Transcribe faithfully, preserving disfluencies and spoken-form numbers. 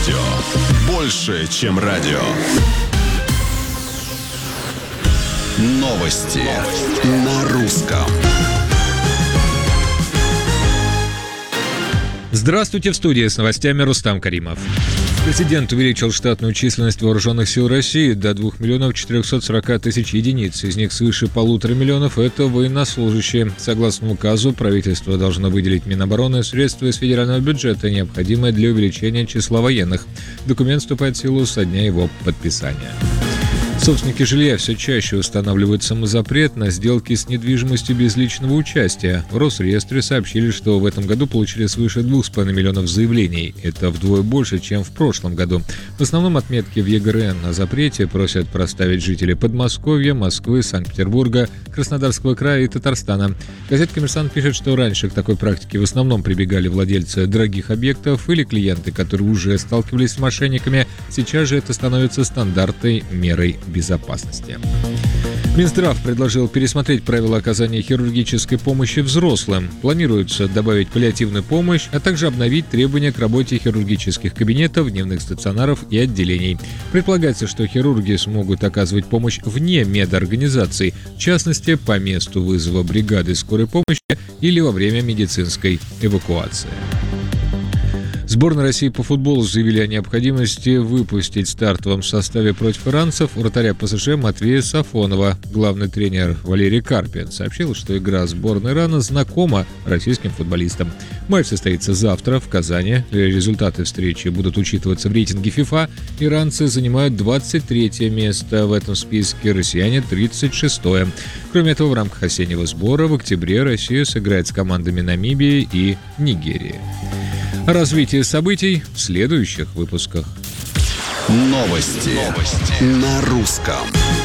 Больше, чем радио. Новости, Новости. На русском. Здравствуйте, в студии с новостями Рустам Каримов. Президент увеличил штатную численность вооруженных сил России до двух миллионов четырехсот сорока тысяч единиц. Из них свыше полутора миллионов – это военнослужащие. Согласно указу, правительство должно выделить Минобороны средства из федерального бюджета, необходимые для увеличения числа военных. Документ вступает в силу со дня его подписания. Собственники жилья все чаще устанавливают самозапрет на сделки с недвижимостью без личного участия. В Росреестре сообщили, что в этом году получили свыше двух с половиной миллионов заявлений. Это вдвое больше, чем в прошлом году. В основном отметки в ЕГРН о запрете просят проставить жители Подмосковья, Москвы, Санкт-Петербурга, Краснодарского края и Татарстана. Газета «Коммерсант» пишет, что раньше к такой практике в основном прибегали владельцы дорогих объектов или клиенты, которые уже сталкивались с мошенниками. Сейчас же это становится стандартной мерой безопасности. Минздрав предложил пересмотреть правила оказания хирургической помощи взрослым. Планируется добавить паллиативную помощь, а также обновить требования к работе хирургических кабинетов, дневных стационаров и отделений. Предполагается, что хирурги смогут оказывать помощь вне медорганизаций, в частности, по месту вызова бригады скорой помощи или во время медицинской эвакуации. Сборная России по футболу заявили о необходимости выпустить в стартовом составе против иранцев вратаря ПСЖ Матвея Сафонова. Главный тренер Валерий Карпин сообщил, что игра сборной Ирана знакома российским футболистам. Матч состоится завтра в Казани. Результаты встречи будут учитываться в рейтинге ФИФА. Иранцы занимают двадцать третье место в этом списке, россияне – тридцать шестое. Кроме этого, в рамках осеннего сбора в октябре Россия сыграет с командами Намибии и Нигерии. О развитии событий в следующих выпусках. Новости, Новости. На русском.